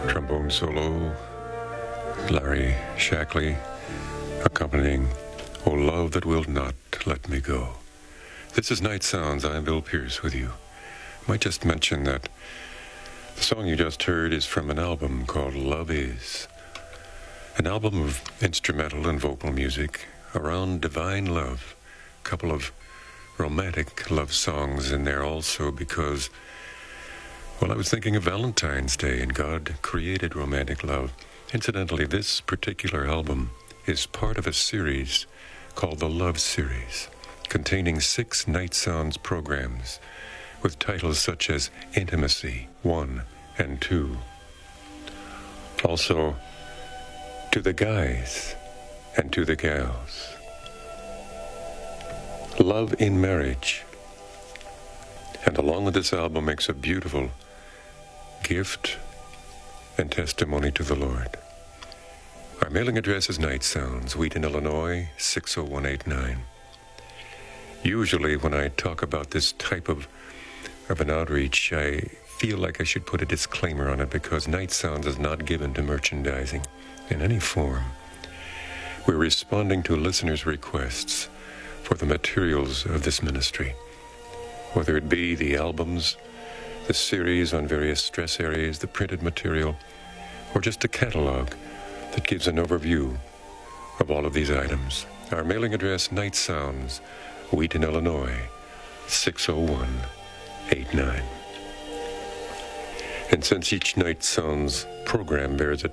trombone solo, Larry Shackley accompanying "O Love That Will Not Let Me Go." This is Night Sounds. I'm Bill Pierce with you. I might just mention that the song you just heard is from an album called Love Is, an album of instrumental and vocal music around divine love. A couple of romantic love songs in there also because, well, I was thinking of Valentine's Day and God created romantic love. Incidentally, this particular album is part of a series called the Love Series, containing 6 Night Sounds programs with titles such as Intimacy 1 and 2. Also, To the Guys and To the Gals. Love in Marriage. And along with this album makes a beautiful gift and testimony to the Lord. Our mailing address is Night Sounds, Wheaton, Illinois, 60189. Usually when I talk about this type of an outreach, I feel like I should put a disclaimer on it because Night Sounds is not given to merchandising in any form. We're responding to listeners' requests for the materials of this ministry, whether it be the albums, the series on various stress areas, the printed material, or just a catalog that gives an overview of all of these items. Our mailing address, Night Sounds, Wheaton, Illinois, 60189. And since each Night Sounds program bears a